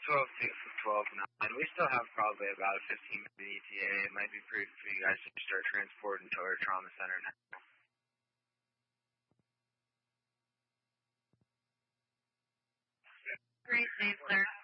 12-6 with 12-9. We still have probably about a 15-minute ETA. It might be prudent for you guys to start transporting to our trauma center now. Great, Save, sir.